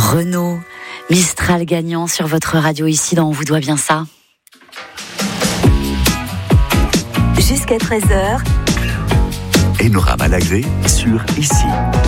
Renault, Mistral gagnant sur votre radio ici dans On vous doit bien ça. Jusqu'à 13h. Enora Malagré sur Ici.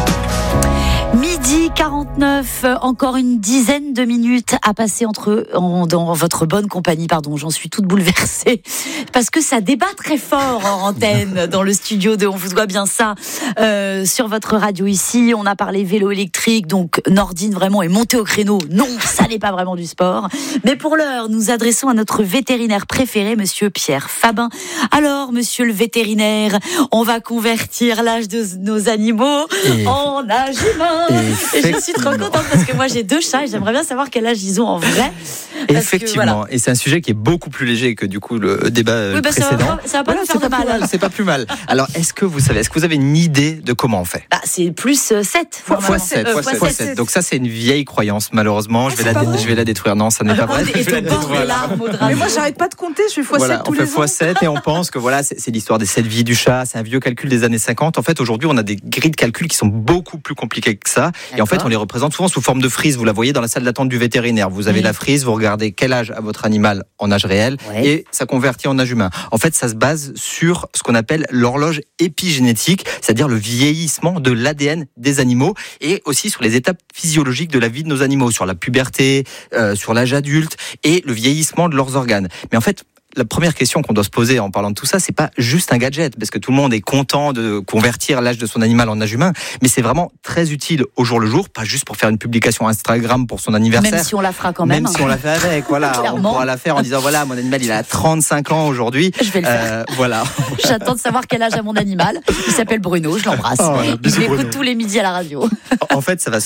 Midi 49, encore une dizaine de minutes à passer dans votre bonne compagnie. Pardon, j'en suis toute bouleversée parce que ça débat très fort en antenne dans le studio de On vous doit bien ça sur votre radio ici. On a parlé vélo électrique, donc Nordine vraiment est montée au créneau. Non, ça n'est pas vraiment du sport. Mais pour l'heure, nous adressons à notre vétérinaire préféré, monsieur Pierre Fabin. Alors, monsieur le vétérinaire, on va convertir l'âge de nos animaux en âge humain. Et je suis trop contente parce que moi j'ai 2 chats et j'aimerais bien savoir quel âge ils ont en vrai. Effectivement, voilà. Et c'est un sujet qui est beaucoup plus léger que du coup le débat précédent. Ça va pas nous faire de mal. C'est pas plus mal. Alors est-ce que vous avez une idée de comment on fait? C'est plus 7. Fois 7. Donc ça c'est une vieille croyance malheureusement. Je vais la détruire. Non, ça n'est pas vrai. Mais moi j'arrête pas de compter, je fais x7 tous les ans. On fait x7 et on pense que voilà, c'est l'histoire des 7 vies du chat. C'est un vieux calcul des années 50. En fait aujourd'hui on a des grilles de calcul qui sont beaucoup plus compliquées que ça. Et en fait, on les représente souvent sous forme de frise. Vous la voyez dans la salle d'attente du vétérinaire. Vous avez la frise, vous regardez quel âge a votre animal en âge réel et ça convertit en âge humain. En fait, ça se base sur ce qu'on appelle l'horloge épigénétique, c'est-à-dire le vieillissement de l'ADN des animaux et aussi sur les étapes physiologiques de la vie de nos animaux, sur la puberté, sur l'âge adulte et le vieillissement de leurs organes. Mais en fait, la première question qu'on doit se poser en parlant de tout ça, c'est pas juste un gadget, parce que tout le monde est content de convertir l'âge de son animal en âge humain, mais c'est vraiment très utile au jour le jour, pas juste pour faire une publication Instagram pour son anniversaire. Même si on la fera quand même. Même si on la fait avec, voilà. On pourra la faire en disant, voilà, mon animal, il a 35 ans aujourd'hui. Je vais le faire. Voilà. J'attends de savoir quel âge a mon animal. Il s'appelle Bruno, je l'embrasse. Il m'écoute tous les midis à la radio. En fait, ça va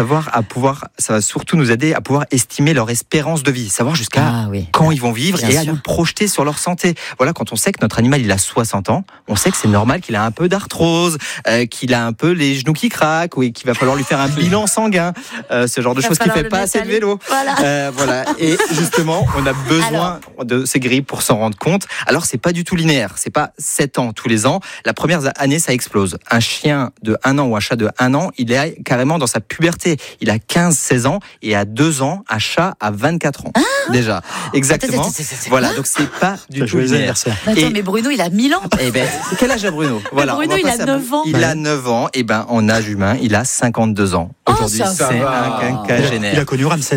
surtout nous aider à pouvoir estimer leur espérance de vie, savoir jusqu'à quand ils vont vivre et à nous projeter sur leur santé. Voilà, quand on sait que notre animal il a 60 ans, on sait que c'est normal qu'il a un peu d'arthrose, qu'il a un peu les genoux qui craquent, ou qu'il va falloir lui faire un bilan sanguin, ce genre de choses qu'il fait pas assez de vélo. Voilà. Et justement, on a besoin de ces grilles pour s'en rendre compte. Alors, c'est pas du tout linéaire. C'est pas 7 ans tous les ans. La première année, ça explose. Un chien de 1 an ou un chat de 1 an, il est carrément dans sa puberté. Il a 15-16 ans et à 2 ans, un chat à 24 ans. Déjà. Exactement. Voilà. Donc, c'est pas du tout linéaire. Mais Bruno, il a 1000 ans. Quel âge a Bruno? Voilà, Bruno, il a 9 ans. Il a 9 ans. Et en âge humain, il a 52 ans. Aujourd'hui, c'est un quinquagénaire. Il a connu Ramsès.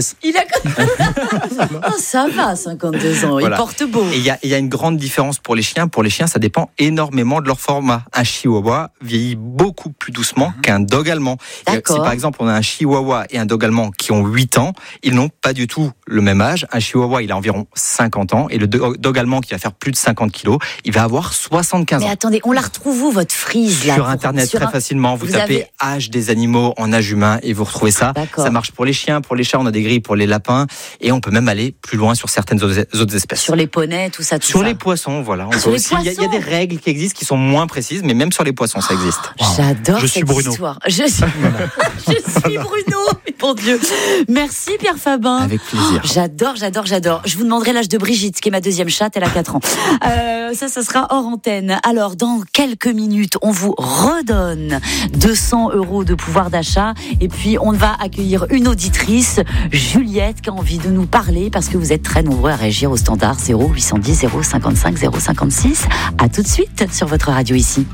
Ça va, 52 ans. Voilà. Il porte beau. Et il y a une grande différence pour les chiens. Pour les chiens, ça dépend énormément de leur format. Un chihuahua vieillit beaucoup plus doucement qu'un dog allemand. Si par exemple, on a un chihuahua et un dog allemand qui ont 8 ans, ils n'ont pas du tout le même âge. Un chihuahua, il a environ 50 ans. Et le dog allemand qui va faire plus de 50 kilos, il va avoir 75 ans. Mais attendez, on la retrouve où, votre frise là? Sur Internet, très facilement. Vous tapez âge des animaux en âge humain et vous retrouvez ça. Ça marche pour les chiens, pour les chats, on a des grilles pour les lapins. Et on peut même aller plus loin sur certaines autres espèces. Sur les poneys, tout ça. Sur les poissons, voilà. Il y a des règles qui existent qui sont moins précises, mais même sur les poissons, ça existe. J'adore cette Bruno. histoire. Je suis Bruno, mon Dieu. Merci Pierre Fabin. Avec plaisir. J'adore. Je vous demanderai l'âge de Brigitte, qui est ma deuxième chatte, elle a 4 ans. Ça sera hors antenne. Alors, dans quelques minutes, on vous redonne 200 € de pouvoir d'achat. Et puis, on va accueillir une auditrice, Juliette, qui a envie de nous parler, parce que vous êtes très nombreux à réagir au standard 0810 055 056. À tout de suite sur votre radio ici.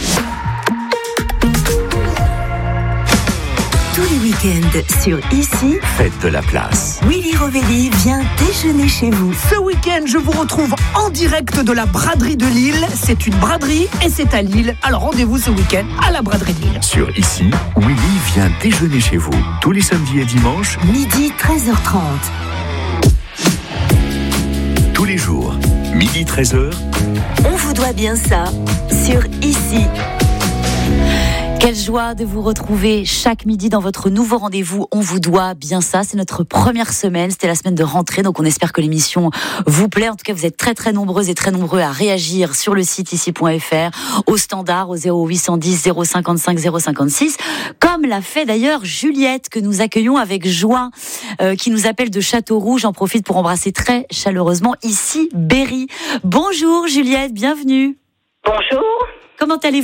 Tous les week-ends sur Ici, Faites de la place. Willy Rovelli vient déjeuner chez vous. Ce week-end, je vous retrouve en direct de la braderie de Lille. C'est une braderie et c'est à Lille. Alors rendez-vous ce week-end à la braderie de Lille. Sur Ici, Willy vient déjeuner chez vous. Tous les samedis et dimanches, Midi 13h30. tous les jours, midi 13h. On vous doit bien ça sur Ici. Quelle joie de vous retrouver chaque midi dans votre nouveau rendez-vous. On vous doit bien ça. C'est notre première semaine. C'était la semaine de rentrée. Donc, on espère que l'émission vous plaît. En tout cas, vous êtes très, très nombreuses et très nombreux à réagir sur le site ici.fr, au standard, au 0810 055 056. Comme l'a fait d'ailleurs Juliette, que nous accueillons avec joie, qui nous appelle de Châteauroux. J'en profite pour embrasser très chaleureusement ici Berry. Bonjour Juliette, bienvenue. Bonjour. Comment allez-vous, chère Juliette ?